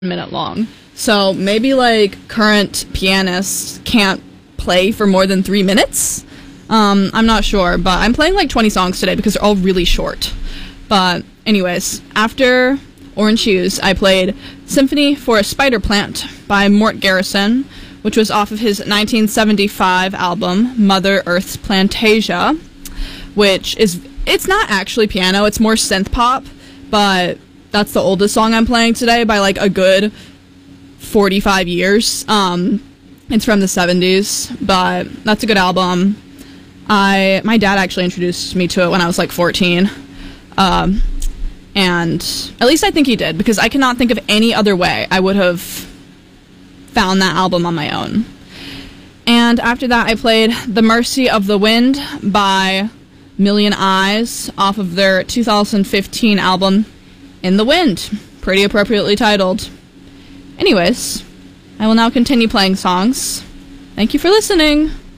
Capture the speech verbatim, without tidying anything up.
minute long. So maybe like current pianists can't play for more than three minutes. Um, I'm not sure, but I'm playing like twenty songs today because they're all really short. But anyways, after Orange Hues, I played Symphony for a Spider Plant by Mort Garrison, which was off of his nineteen seventy-five album, Mother Earth's Plantasia, which is, it's not actually piano, it's more synth pop, but that's the oldest song I'm playing today by like a good forty-five years. Um, it's from the seventies, but that's a good album. I my dad actually introduced me to it when I was like fourteen. Um, and at least I think he did, because I cannot think of any other way I would have found that album on my own. And after that, I played The Mercy of the Wind by Million Eyes off of their two thousand fifteen album In the Wind, pretty appropriately titled. Anyways, I will now continue playing songs. Thank you for listening.